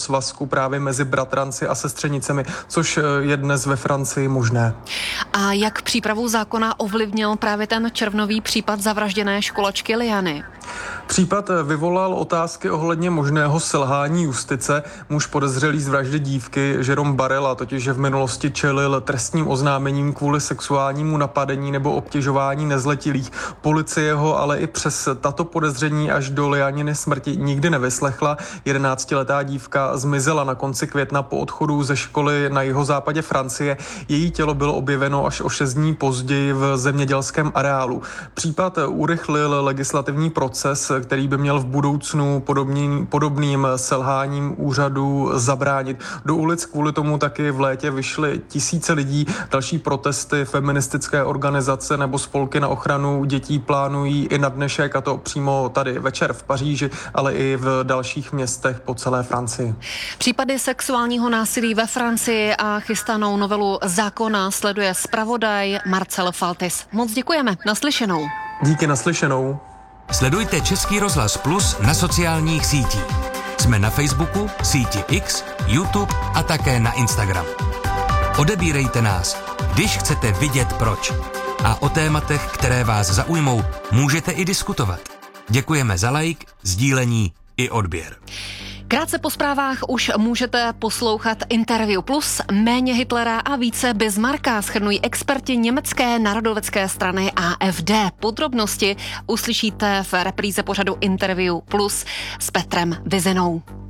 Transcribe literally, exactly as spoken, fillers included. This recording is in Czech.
svazku právě mezi bratranci a sestřenicemi, což je dnes ve Francii možné. A jak přípravu zákona ovlivnil právě ten červnový případ zavražděné školačky Liany? Případ vyvolal otázky ohledně možného selhání justice. Muž podezřelý z vraždy dívky Jérôme Barela totiž v minulosti čelil trestním oznámením kvůli sexuálnímu napadení nebo obtěžování nezletilých. Policie ho ale i přes tato podezření až do Lianiny smrti nikdy nevyslechla. Jedenáctiletá dívka zmizela na konci května po odchodu ze školy na jihozápadě Francie. Její tělo bylo objeveno až o šest dní později v zemědělském areálu. Případ urychlil legislativní proces, který by měl v budoucnu podobný, podobným selháním úřadů zabránit. Do ulic kvůli tomu taky v létě vyšly tisíce lidí. Další protesty feministické organizace nebo spolky na ochranu dětí plánují i na dnešek, a to přímo tady večer v Paříži, ale i v dalších městech po celé Francii. Případy sexuálního násilí ve Francii a chystanou novelu zákona sleduje zpravodaj Marcel Faltis. Moc děkujeme. Naslyšenou. Díky, naslyšenou. Sledujte Český rozhlas Plus na sociálních sítích. Jsme na Facebooku, síti X, YouTube a také na Instagram. Odebírejte nás, když chcete vidět proč. A o tématech, které vás zaujmou, můžete i diskutovat. Děkujeme za like, sdílení i odběr. Krátce po zprávách už můžete poslouchat Interview Plus, méně Hitlera a více Bismarcka shrnují experti německé národovecké strany A F D. Podrobnosti uslyšíte v repríze pořadu Interview Plus s Petrem Vizinou.